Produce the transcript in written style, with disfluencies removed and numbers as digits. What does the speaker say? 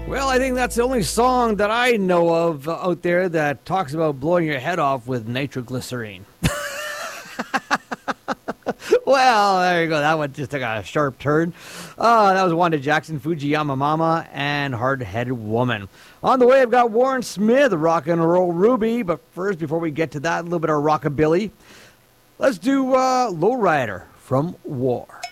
Well, I think that's the only song that I know of out there that talks about blowing your head off with nitroglycerine. Well, there you go. That one just took a sharp turn. That was Wanda Jackson, Fujiyama Mama, and Hard-Headed Woman. On the way, I've got Warren Smith, Rock and Roll Ruby. But first, before we get to that, a little bit of rockabilly. Let's do Lowrider from War.